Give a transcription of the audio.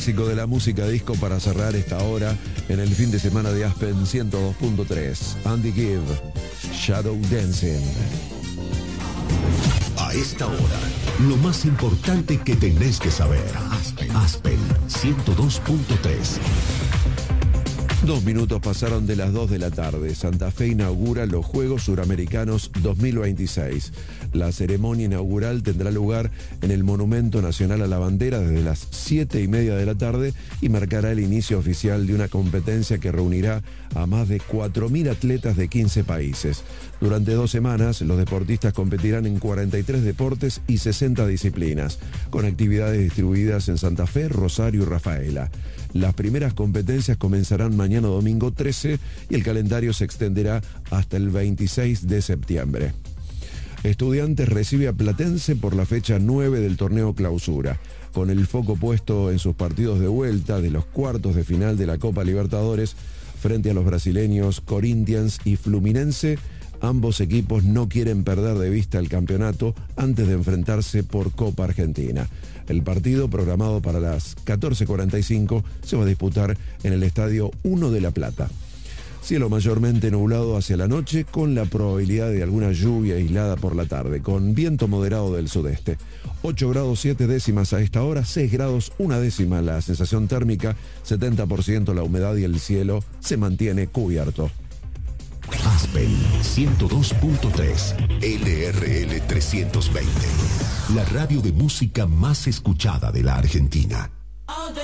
clásico de la música disco para cerrar esta hora en el fin de semana de Aspen 102.3. Andy Gibb, Shadow Dancing. A esta hora, lo más importante que tenés que saber. Aspen 102.3. 2 minutos pasaron de las 2 de la tarde. Santa Fe inaugura los Juegos Suramericanos 2026. La ceremonia inaugural tendrá lugar en el Monumento Nacional a la Bandera desde las 7:30 de la tarde y marcará el inicio oficial de una competencia que reunirá a más de 4.000 atletas de 15 países. Durante 2 semanas, los deportistas competirán en 43 deportes y 60 disciplinas, con actividades distribuidas en Santa Fe, Rosario y Rafaela. Las primeras competencias comenzarán mañana domingo 13 y el calendario se extenderá hasta el 26 de septiembre. Estudiantes recibe a Platense por la fecha 9 del torneo Clausura. Con el foco puesto en sus partidos de vuelta de los cuartos de final de la Copa Libertadores frente a los brasileños Corinthians y Fluminense, ambos equipos no quieren perder de vista el campeonato antes de enfrentarse por Copa Argentina. El partido, programado para las 14:45, se va a disputar en el Estadio 1 de La Plata. Cielo mayormente nublado hacia la noche, con la probabilidad de alguna lluvia aislada por la tarde, con viento moderado del sudeste. 8 grados 7 décimas a esta hora, 6 grados 1 décima la sensación térmica, 70% la humedad y el cielo se mantiene cubierto. Aspen 102.3, LRL 320, la radio de música más escuchada de la Argentina.